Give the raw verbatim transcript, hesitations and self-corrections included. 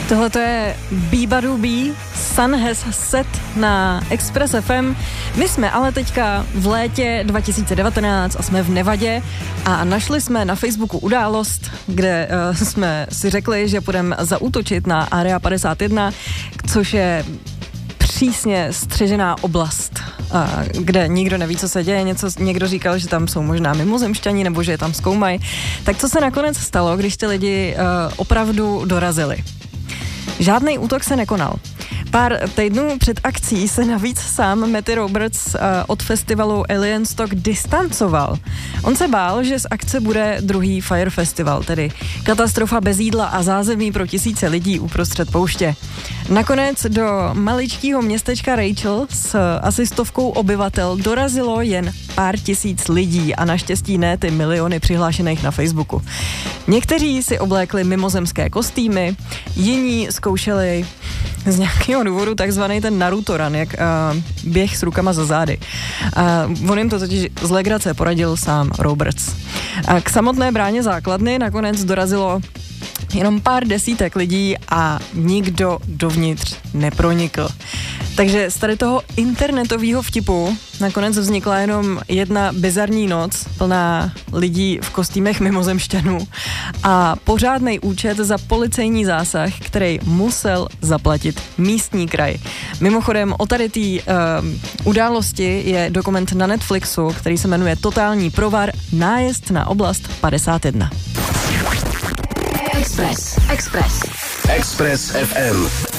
Tohle to je Bíbadubí, Sun Has Set na Express F M. My jsme ale teďka v létě dva tisíce devatenáct a jsme v Nevadě a našli jsme na Facebooku událost, kde uh, jsme si řekli, že půjdeme zaútočit na Area padesát jedna, což je přísně střežená oblast, uh, kde nikdo neví, co se děje. Něco, někdo říkal, že tam jsou možná mimozemšťani nebo že je tam zkoumají. Tak co se nakonec stalo, když ty lidi uh, opravdu dorazili? Žádný útok se nekonal. Pár týdnů před akcí se navíc sám Matty Roberts uh, od festivalu Alien Stock distancoval. On se bál, že z akce bude druhý Fire Festival, tedy katastrofa bez jídla a zázemí pro tisíce lidí uprostřed pouště. Nakonec do maličkého městečka Rachel s asi stovkou obyvatel dorazilo jen pár tisíc lidí a naštěstí ne ty miliony přihlášených na Facebooku. Někteří si oblékli mimozemské kostýmy, jiní zkoušeli z nějakého důvodu takzvaný ten Naruto run, jak uh, běh s rukama za zády. Uh, on jim to totiž z legrace poradil sám Roberts. Uh, k samotné bráně základny nakonec dorazilo jenom pár desítek lidí a nikdo dovnitř nepronikl. Takže z tady toho internetového vtipu nakonec vznikla jenom jedna bizarní noc plná lidí v kostýmech mimozemšťanů a pořádnej účet za policejní zásah, který musel zaplatit místní kraj. Mimochodem o tady té uh, události je dokument na Netflixu, který se jmenuje Totální provar, nájezd na oblast padesát jedna. Express. Express. Express F M.